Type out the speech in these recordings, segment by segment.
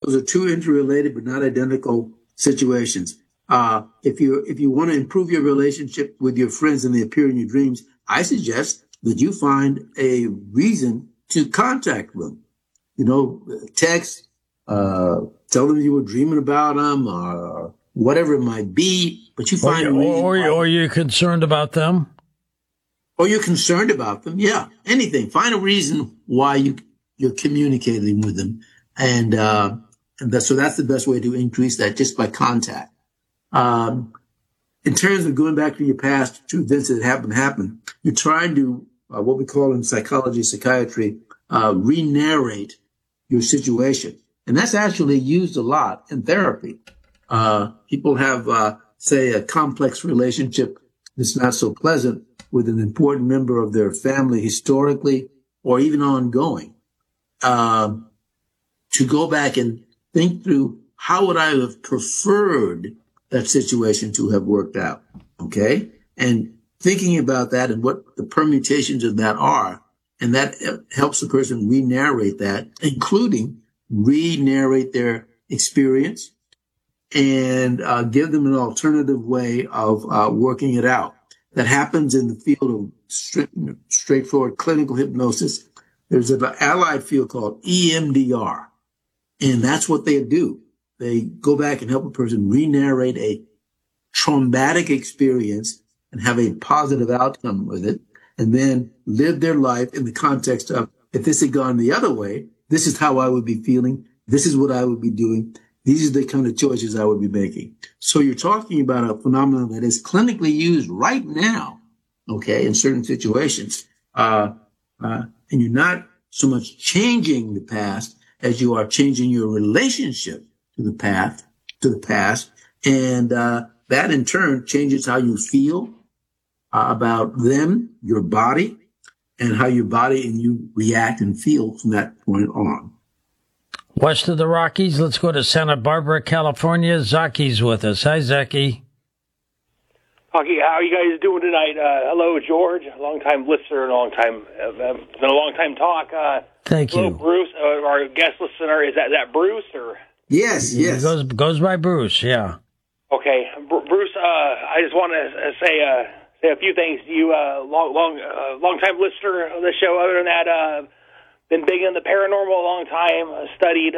those are two interrelated but not identical situations. If you want to improve your relationship with your friends and they appear in your dreams, I suggest that you find a reason to contact them. Text, tell them you were dreaming about them, or whatever it might be. But you find a reason. Or you're concerned about them. Or you're concerned about them. Yeah, anything. Find a reason why you're communicating with them, so that's the best way to increase that, just by contact. In terms of going back to your past, to events that happen, you're trying to, what we call in psychology, psychiatry, re-narrate your situation. And that's actually used a lot in therapy. People have, say, a complex relationship that's not so pleasant with an important member of their family historically, or even ongoing. To go back and think through, how would I have preferred that situation to have worked out? Okay. And thinking about that and what the permutations of that are, and that helps the person re-narrate that, including re-narrate their experience and give them an alternative way of working it out. That happens in the field of straightforward clinical hypnosis. There's an allied field called EMDR, and that's what they do. They go back and help a person re-narrate a traumatic experience and have a positive outcome with it, and then live their life in the context of, if this had gone the other way, this is how I would be feeling. This is what I would be doing. These are the kind of choices I would be making. So you're talking about a phenomenon that is clinically used right now, okay, in certain situations. And you're not so much changing the past as you are changing your relationship to the past. And that in turn changes how you feel about them, your body, and how your body and you react and feel from that point on. West of the Rockies, let's go to Santa Barbara, California. Zaki's with us. Hi, Zaki. Okay, how are you guys doing tonight? Hello, George, a long-time listener, it's been a long-time talk. Thank you. Hello, Bruce, our guest listener. Is that Bruce? Or? Yes. It goes by Bruce, yeah. Okay, Bruce, I just want to say a few things to you. Long-time listener of the show. Other than that, been big in the paranormal a long time. Studied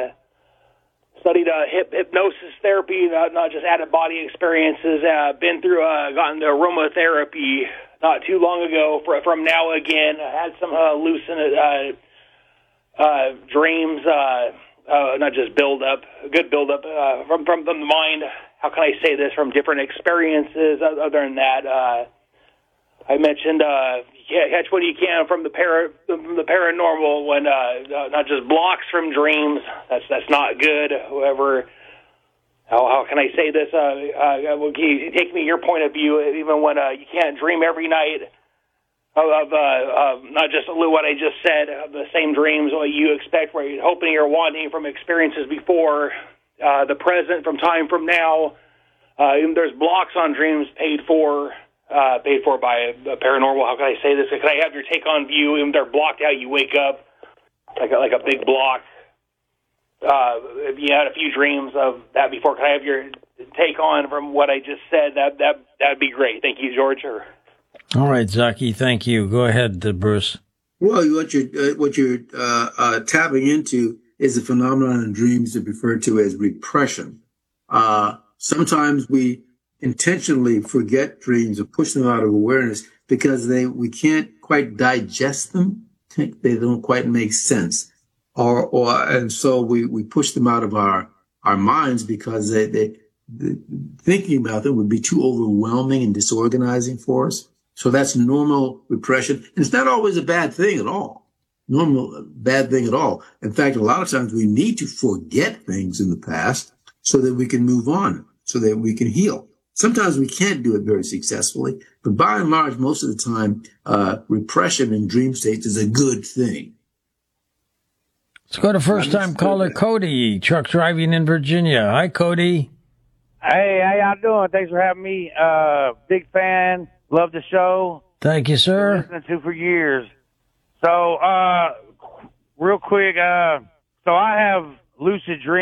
hypnosis therapy, not just out-of-body experiences. Been through, gotten the aromatherapy not too long ago from Now Again. I had some hallucinant dreams, not just good build-up from the mind. How can I say this? From different experiences. Other than that, I mentioned catch what you can from the paranormal, when not just blocks from dreams. That's not good. However, how can I say this? Take me your point of view. Even when you can't dream every night of not just what I just said, of the same dreams what you expect, where you're hoping or wanting from experiences before, the present, from time from now. There's blocks on dreams paid for by a paranormal. How can I say this? Can I have your take on view? If they're blocked out, you wake up like a big block. If you had a few dreams of that before, can I have your take on from what I just said? That'd be great. Thank you, George. All right, Zaki. Thank you. Go ahead, Bruce. Well, what you're tapping into is a phenomenon in dreams that's referred to as repression. Sometimes we intentionally forget dreams or push them out of awareness because we can't quite digest them. They don't quite make sense. And so we push them out of our minds because they thinking about them would be too overwhelming and disorganizing for us. So that's normal repression. And it's not always a bad thing at all. Bad thing at all. In fact, a lot of times we need to forget things in the past so that we can move on, so that we can heal. Sometimes we can't do it very successfully, but by and large, most of the time, repression in dream states is a good thing. Let's go to first-time caller Cody, truck driving in Virginia. Hi, Cody. Hey, how y'all doing? Thanks for having me. Big fan. Love the show. Thank you, sir. Been listening to for years. So, real quick, so I have lucid dreams.